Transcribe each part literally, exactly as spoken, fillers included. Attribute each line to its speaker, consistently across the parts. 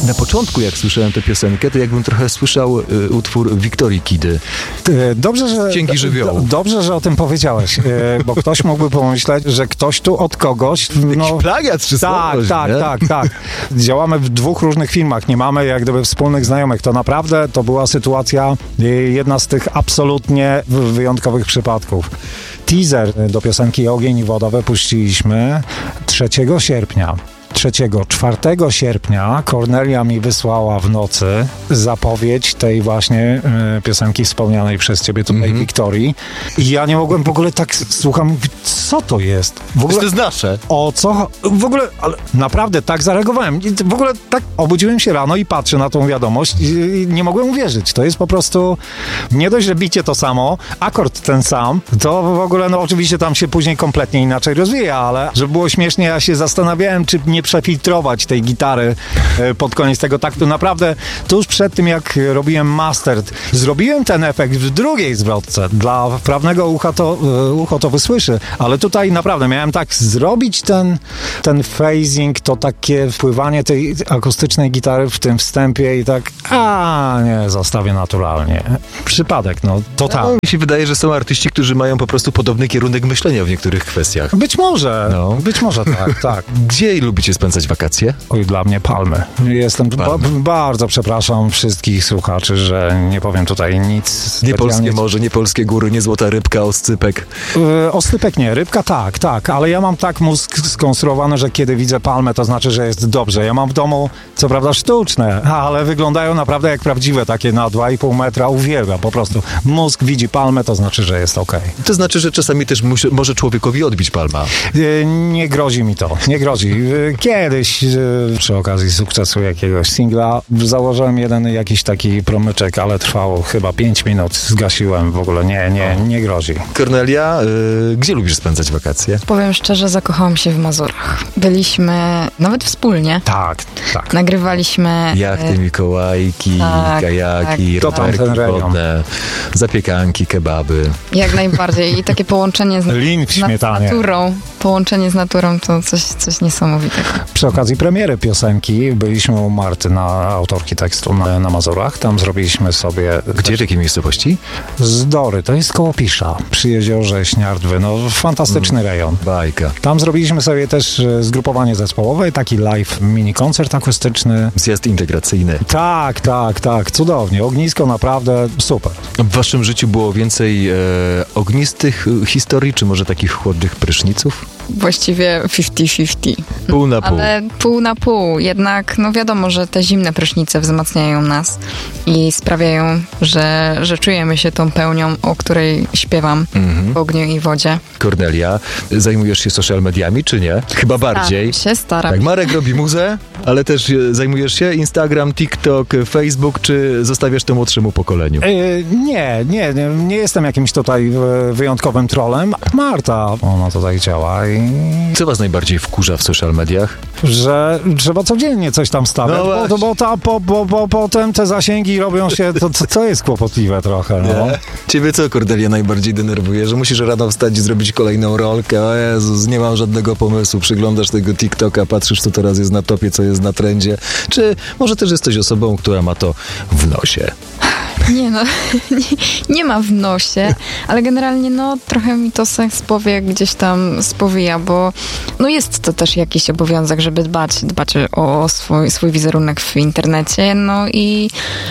Speaker 1: Na początku, jak słyszałem tę piosenkę, to jakbym trochę słyszał y, utwór Wiktorii Kidy.
Speaker 2: Dobrze, że,
Speaker 1: Księgi żywiołu.
Speaker 2: do, dobrze, że o tym powiedziałeś, bo ktoś mógłby pomyśleć, że ktoś tu od kogoś... No,
Speaker 1: Jakiś plagiat czy
Speaker 2: tak,
Speaker 1: coś,
Speaker 2: tak,
Speaker 1: nie?
Speaker 2: tak, tak. Działamy w dwóch różnych filmach, nie mamy jak gdyby wspólnych znajomych. To naprawdę to była sytuacja, jedna z tych absolutnie wyjątkowych przypadków. Teaser do piosenki Ogień i woda wypuściliśmy trzeciego sierpnia. trzeciego, czwartego sierpnia Kornelia mi wysłała w nocy zapowiedź tej właśnie y, piosenki wspomnianej przez ciebie tutaj, mm-hmm. Wiktorii. I ja nie mogłem w ogóle tak, słucham, co to jest? W ogóle,
Speaker 1: to jest nasze.
Speaker 2: O co? W ogóle, ale naprawdę tak zareagowałem. I w ogóle tak obudziłem się rano i patrzę na tą wiadomość i, i nie mogłem uwierzyć. To jest po prostu, nie dość, że bicie to samo, akord ten sam, to w ogóle, no oczywiście tam się później kompletnie inaczej rozwija, ale żeby było śmiesznie, ja się zastanawiałem, czy nie przefiltrować tej gitary pod koniec tego taktu. Naprawdę tuż przed tym, jak robiłem mastered, zrobiłem ten efekt w drugiej zwrotce. Dla wprawnego ucha to, ucho to wysłyszy, ale tutaj naprawdę miałem tak zrobić ten, ten phasing, to takie wpływanie tej akustycznej gitary w tym wstępie i tak, a nie, zostawię naturalnie. Przypadek, no totalnie.
Speaker 1: No, mi się wydaje, że są artyści, którzy mają po prostu podobny kierunek myślenia w niektórych kwestiach.
Speaker 2: Być może, no. być może tak, tak.
Speaker 1: Gdzie lubicie spędzać wakacje?
Speaker 2: Oj, dla mnie Palmy. Jestem,
Speaker 1: Palmy.
Speaker 2: Ba- bardzo przepraszam wszystkich słuchaczy, że nie powiem tutaj nic.
Speaker 1: Nie polskie morze, nie polskie góry, nie złota rybka, oscypek.
Speaker 2: Yy, oscypek nie, rybka tak, tak, ale ja mam tak mózg skonstruowany, że kiedy widzę palmę, to znaczy, że jest dobrze. Ja mam w domu, co prawda sztuczne, ale wyglądają naprawdę jak prawdziwe, takie na dwa i pół metra, uwielbiam po prostu. Mózg widzi palmę, to znaczy, że jest okej. Okay.
Speaker 1: To znaczy, że czasami też musi, może człowiekowi odbić palma.
Speaker 2: Yy, nie grozi mi to, nie grozi. Yy, Kiedyś yy, przy okazji sukcesu jakiegoś singla założyłem jeden jakiś taki promyczek, ale trwało chyba pięć minut, zgasiłem w ogóle, nie, nie, nie grozi.
Speaker 1: Kornelia, yy, gdzie lubisz spędzać wakacje?
Speaker 3: Powiem szczerze, zakochałam się w Mazurach. Byliśmy nawet wspólnie.
Speaker 2: Tak, tak.
Speaker 3: Nagrywaliśmy...
Speaker 1: Jachty, Mikołajki,
Speaker 3: tak,
Speaker 1: kajaki,
Speaker 3: tak.
Speaker 1: rowerki wodne, zapiekanki, kebaby.
Speaker 3: Jak najbardziej. I takie połączenie z,
Speaker 2: Lin w śmietanie.
Speaker 3: z naturą. Połączenie z naturą to coś, coś niesamowitego.
Speaker 2: Przy okazji premiery piosenki byliśmy u Marty, na autorki tekstu na, na Mazurach. Tam zrobiliśmy sobie...
Speaker 1: Gdzie, w jakiej miejscowości?
Speaker 2: Zdory, to jest koło Pisza, przy jeziorze Śniardwy. No, fantastyczny mm, rejon.
Speaker 1: Bajka.
Speaker 2: Tam zrobiliśmy sobie też zgrupowanie zespołowe, taki live mini koncert akustyczny.
Speaker 1: Zjazd integracyjny.
Speaker 2: Tak, tak, tak, cudownie. Ognisko naprawdę super.
Speaker 1: W waszym życiu było więcej e, ognistych historii, czy może takich chłodnych pryszniców?
Speaker 3: Właściwie pięćdziesiąt pięćdziesiąt.
Speaker 1: Pół na pół.
Speaker 3: Ale pół na pół. Jednak, no wiadomo, że te zimne prysznice wzmacniają nas i sprawiają, że, że czujemy się tą pełnią, o której śpiewam mm-hmm. w ogniu i wodzie.
Speaker 1: Kornelia, zajmujesz się social mediami, czy nie? Chyba bardziej.
Speaker 3: Staram się, staram
Speaker 1: Tak, Marek robi muzę, ale też zajmujesz się Instagram, TikTok, Facebook, czy zostawiasz to młodszemu pokoleniu?
Speaker 2: Yy, nie, nie, nie, nie jestem jakimś tutaj wyjątkowym trolem. Marta, ona tutaj działa i...
Speaker 1: Co was najbardziej wkurza w social mediach?
Speaker 2: Że trzeba codziennie coś tam stawiać, no bo, bo, ta, bo, bo, bo potem te zasięgi robią się, to, to, to jest kłopotliwe trochę, no.
Speaker 1: Nie? Ciebie co, Kornelia, najbardziej denerwuje? Że musisz rano wstać i zrobić kolejną rolkę, o Jezus, nie mam żadnego pomysłu, przyglądasz tego TikToka, patrzysz, co teraz jest na topie, co jest na trendzie, czy może też jesteś osobą, która ma to w nosie?
Speaker 3: Nie no, nie, nie ma w nosie, ale generalnie no trochę mi to sens powiek gdzieś tam spowija, bo no jest to też jakiś obowiązek, żeby dbać, dbać o swój, swój wizerunek w internecie, no i...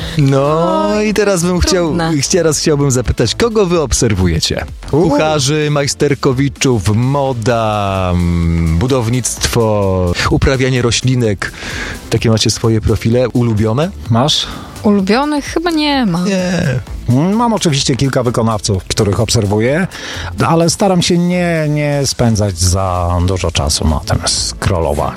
Speaker 1: No, no i teraz bym chciał, teraz chciałbym zapytać, kogo wy obserwujecie? Kucharzy, majsterkowiczów, moda, budownictwo, uprawianie roślinek. Takie macie swoje profile ulubione?
Speaker 2: Masz?
Speaker 3: Ulubionych chyba nie ma.
Speaker 1: Nie.
Speaker 2: Mam oczywiście kilka wykonawców, których obserwuję, ale staram się nie, nie spędzać za dużo czasu na tym scrollowaniu.